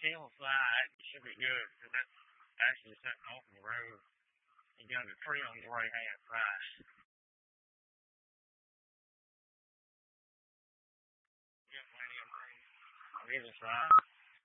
hillside. It should be good. So that's actually sitting off the road. You got a tree on the right hand side. Get plenty of room on either side.